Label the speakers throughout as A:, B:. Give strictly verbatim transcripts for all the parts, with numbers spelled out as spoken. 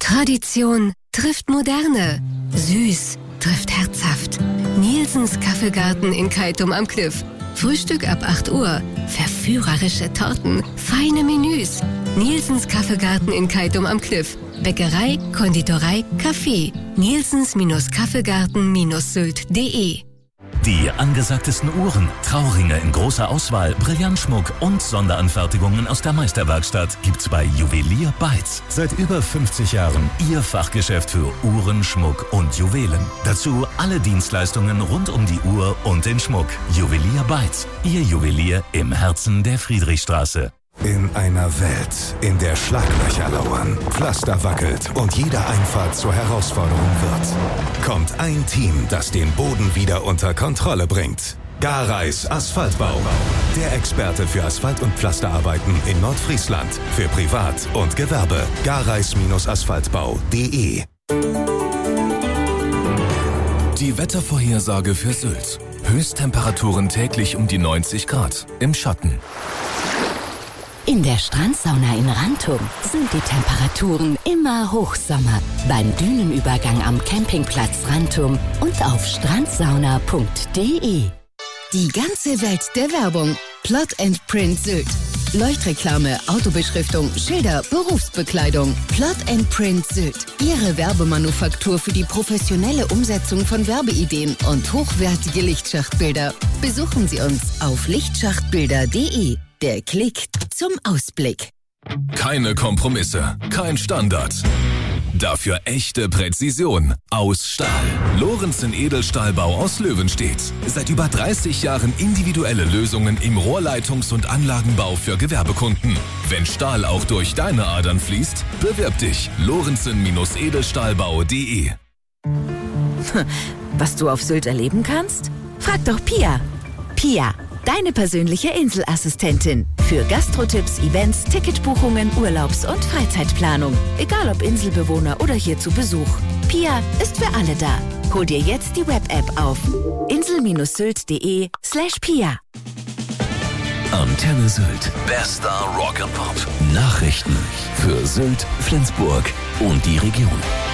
A: Tradition trifft Moderne. Süß trifft herzhaft. Nielsens Kaffeegarten in Keitum am Kliff. Frühstück ab acht Uhr. Verführerische Torten. Feine Menüs. Nielsens Kaffeegarten in Keitum am Kliff. Bäckerei, Konditorei, Kaffee. Nielsens-Kaffeegarten Sylt punkt de.
B: Die angesagtesten Uhren, Trauringe in großer Auswahl, Brillantschmuck und Sonderanfertigungen aus der Meisterwerkstatt gibt's bei Juwelier Beitz. Seit über fünfzig Jahren Ihr Fachgeschäft für Uhren, Schmuck und Juwelen. Dazu alle Dienstleistungen rund um die Uhr und den Schmuck. Juwelier Beitz, Ihr Juwelier im Herzen der Friedrichstraße.
C: In einer Welt, in der Schlaglöcher lauern, Pflaster wackelt und jede Einfahrt zur Herausforderung wird, kommt ein Team, das den Boden wieder unter Kontrolle bringt. Gareis Asphaltbau. Der Experte für Asphalt- und Pflasterarbeiten in Nordfriesland. Für Privat und Gewerbe. Gareis-Asphaltbau punkt de.
D: Die Wettervorhersage für Sylt. Höchsttemperaturen täglich um die neunzig Grad. Im Schatten.
E: In der Strandsauna in Rantum sind die Temperaturen immer Hochsommer. Beim Dünenübergang am Campingplatz Rantum und auf strandsauna punkt de.
A: Die ganze Welt der Werbung. Plot and Print Sylt. Leuchtreklame, Autobeschriftung, Schilder, Berufsbekleidung. Plot and Print Sylt. Ihre Werbemanufaktur für die professionelle Umsetzung von Werbeideen und hochwertige Lichtschachtbilder. Besuchen Sie uns auf lichtschachtbilder punkt de. Der Klick zum Ausblick.
D: Keine Kompromisse, kein Standard. Dafür echte Präzision. Aus Stahl. Lorenzen Edelstahlbau aus Löwenstedt. Seit über dreißig Jahren individuelle Lösungen im Rohrleitungs- und Anlagenbau für Gewerbekunden. Wenn Stahl auch durch deine Adern fließt, bewirb dich. Lorenzen-Edelstahlbau punkt de.
F: Was du auf Sylt erleben kannst? Frag doch Pia. Pia, deine persönliche Inselassistentin. Für Gastrotipps, Events, Ticketbuchungen, Urlaubs- und Freizeitplanung. Egal ob Inselbewohner oder hier zu Besuch. Pia ist für alle da. Hol dir jetzt die Web-App auf insel-sylt punkt de slash Pia.
B: Antenne Sylt. Bester Rock and Pop. Nachrichten für Sylt, Flensburg und die Region.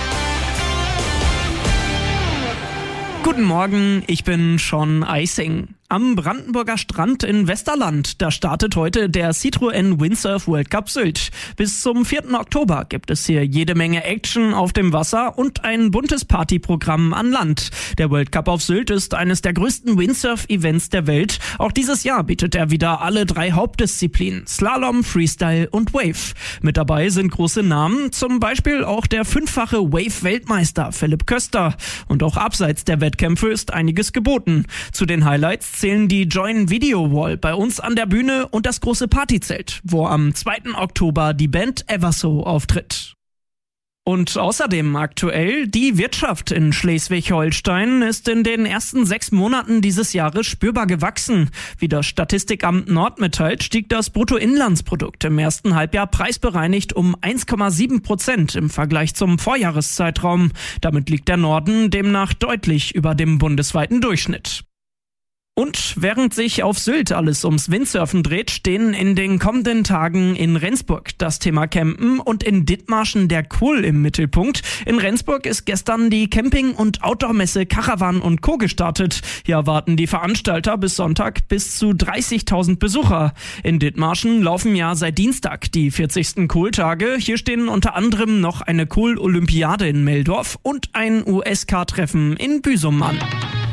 G: Guten Morgen, ich bin Sean Eising. Am Brandenburger Strand in Westerland, da startet heute der Citroën Windsurf World Cup Sylt. Bis zum vierten Oktober gibt es hier jede Menge Action auf dem Wasser und ein buntes Partyprogramm an Land. Der World Cup auf Sylt ist eines der größten Windsurf-Events der Welt. Auch dieses Jahr bietet er wieder alle drei Hauptdisziplinen, Slalom, Freestyle und Wave. Mit dabei sind große Namen, zum Beispiel auch der fünffache Wave-Weltmeister Philipp Köster. Und auch abseits der Wettkämpfe ist einiges geboten. Zu den Highlights zählen die Join Video Wall bei uns an der Bühne und das große Partyzelt, wo am zweiten Oktober die Band Everso auftritt. Und außerdem aktuell, die Wirtschaft in Schleswig-Holstein ist in den ersten sechs Monaten dieses Jahres spürbar gewachsen. Wie das Statistikamt Nord mitteilt, stieg das Bruttoinlandsprodukt im ersten Halbjahr preisbereinigt um eins Komma sieben Prozent im Vergleich zum Vorjahreszeitraum. Damit liegt der Norden demnach deutlich über dem bundesweiten Durchschnitt. Und während sich auf Sylt alles ums Windsurfen dreht, stehen in den kommenden Tagen in Rendsburg das Thema Campen und in Dithmarschen der Kohl im Mittelpunkt. In Rendsburg ist gestern die Camping- und Outdoor-Messe Caravan und Co. gestartet. Hier erwarten die Veranstalter bis Sonntag bis zu dreißigtausend Besucher. In Dithmarschen laufen ja seit Dienstag die vierzigsten Kohltage. Hier stehen unter anderem noch eine Kohl-Olympiade in Meldorf und ein U S K-Treffen in Büsum an.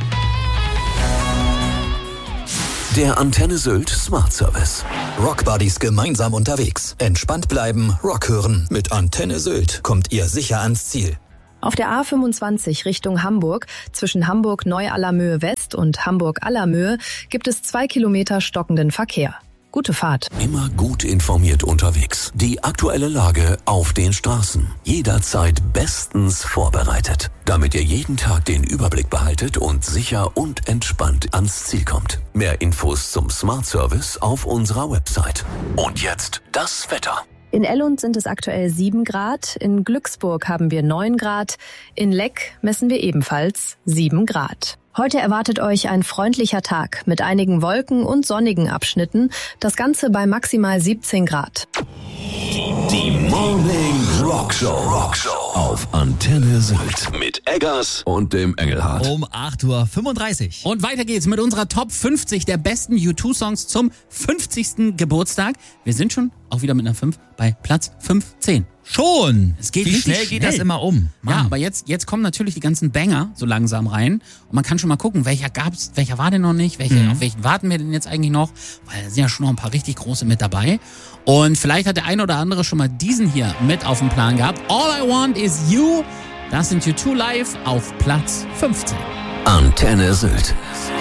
B: Der Antenne Sylt Smart Service.
H: Rockbuddies gemeinsam unterwegs. Entspannt bleiben, Rock hören. Mit Antenne Sylt kommt ihr sicher ans Ziel.
I: Auf der A fünfundzwanzig Richtung Hamburg, zwischen Hamburg Neu-Allermöhe West und Hamburg-Allermöhe, gibt es zwei Kilometer stockenden Verkehr. Gute Fahrt.
B: Immer gut informiert unterwegs. Die aktuelle Lage auf den Straßen. Jederzeit bestens vorbereitet. Damit ihr jeden Tag den Überblick behaltet und sicher und entspannt ans Ziel kommt. Mehr Infos zum Smart Service auf unserer Website. Und jetzt das Wetter.
I: In Ellund sind es aktuell sieben Grad, in Glücksburg haben wir neun Grad, in Leck messen wir ebenfalls sieben Grad. Heute erwartet euch ein freundlicher Tag mit einigen Wolken und sonnigen Abschnitten, das Ganze bei maximal siebzehn Grad.
D: Die Morning Rock Show. Rock Show auf Antenne Sylt mit Eggers und dem Engelhardt.
J: Um acht Uhr fünfunddreißig.
K: Und weiter geht's mit unserer Top fünfzig der besten U zwei Songs zum fünfzigsten Geburtstag. Wir sind schon auch wieder mit einer fünf bei Platz fünfzehn.
J: Schon!
K: Es geht
J: Wie
K: richtig
J: schnell geht
K: schnell.
J: das immer um? Mann.
K: Ja, aber jetzt, jetzt kommen natürlich die ganzen Banger so langsam rein. Und man kann schon mal gucken, welcher gab's, welcher war denn noch nicht, welche,
J: Mhm.
K: auf welchen warten wir denn jetzt eigentlich noch? Weil da sind ja schon noch ein paar richtig große mit dabei. Und vielleicht hat der eine oder andere schon mal diesen hier mit auf dem Plan gehabt. All I Want Is You. Das sind U zwei live auf Platz fünfzehn.
D: Antenne Sylt.